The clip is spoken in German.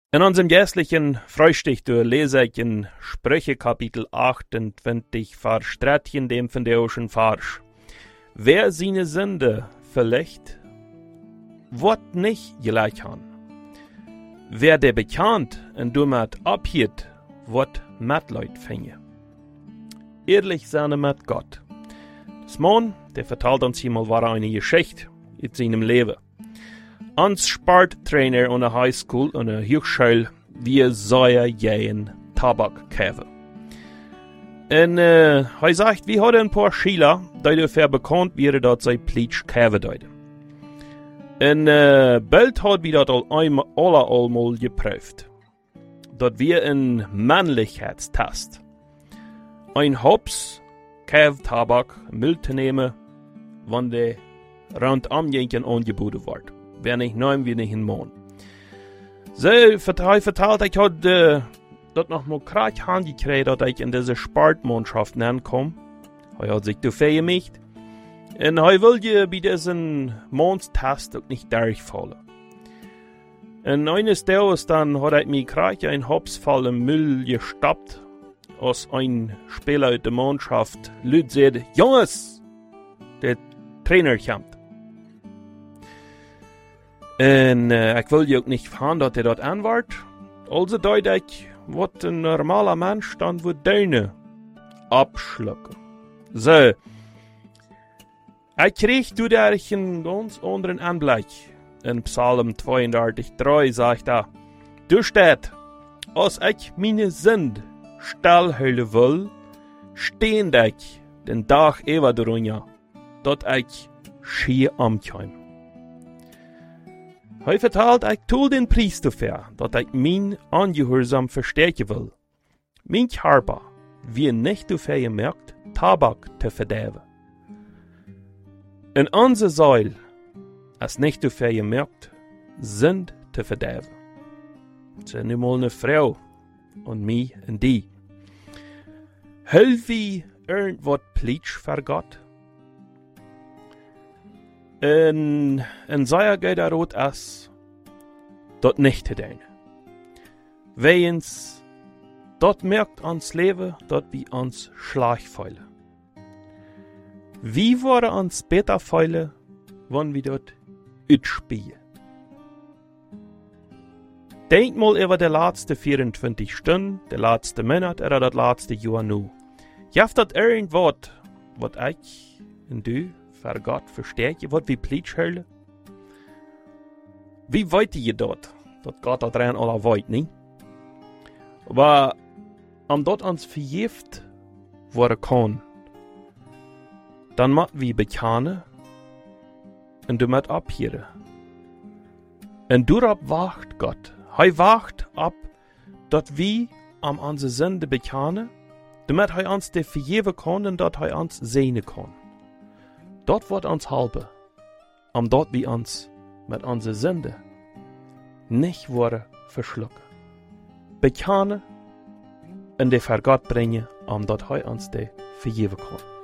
In unserem jährlichen Frühstück lese ich in Sprüche Kapitel 28, Vers 13, dem von der Ocean Farsch. Wer seine Sünde verlegt, wird nicht gleich han. Wer der bekannt und damit abhielt, wird Mitleid finden. Ehrlich sein mit Gott. Das Mann, der vertelt uns hier mal eine Geschichte in seinem Leben. Uns Sporttrainer an der Highschool und der Hochschule, wir sollen jeden Tabak kaufen. Und er sagt, wir haben ein paar Schüler, die dafür bekannt wären, dass sie Plitsch kaufen deuten. Und bald hat wir das allemal geprüft. Dat wir ein Männlichkeitstest. Ein Hops kauft Tabak, Müll zu nehmen, wenn der rundum jenken angeboten wird. Wer nicht nehmen, wir nicht in Mohn. So verteilt, ich hatte dort noch mal Krach angekriegt, dass ich in diese Sportmannschaft komme. Er hat sich dafür gemacht. Und er will ja bei diesem Mondstest auch nicht durchfallen. Und eines Tages dann hat er mir Krach ein Hops voll im Müll gestoppt, als ein Spieler aus der Mannschaft laut sagt, Jungs, der Trainer kommt. Und ich will ja auch nicht fahren, dass er dort anwart. Also dachte ich, was ein normaler Mensch dann würde Döne abschlucken. So. Ich krieg dadurch einen ganz anderen Anblick. In Psalm 32,3 sagt er, du steht, als ich meine Sünd stillhüllen will, stehen ich den Tag über drunter, dat ich schier amkeim. Hij vertelt, ich tue den Preis dafür, dat ich mein Angehorsam verstärken will. Mein Körper wie nicht dafür gemerkt, Tabak zu verderben. Und unsere Seele ist nicht dafür gemerkt, Sünd zu verderben. Es ist nun mal eine Frau und mich und die. Hüllt wie irgendwas Plitsch für Gott? En zij geht er rot as, dat nicht te doen. Wegens, dat merkt ons leven, dat wie ons Schlagfeile. Wie worden ons beter Feile, wann wir dat uitspielen? Denk mal über de laatste 24 Stunden, de laatste Monat oder dat laatste Jahr nu. Jaft dat irgendwas, wat ich und du für Gott versteht je, wat wie Plitsch höllen? Wie weet je dat? Dat Gott dat rein alle weet, niet? Aber dat ons vergift worden kan, dan moet we bekennen en du moet abhieren. En daarop wacht Gott. Hij wacht ab, dat we am onze Sünde bekennen, damit hij ons de vergeven kan en dat hij ons zegnen kan. Dat wordt ons helpen, omdat we ons met onze Sünde nicht worden verschlucken. Bekennen en de voor God brengen, omdat hij ons de vergeven kan.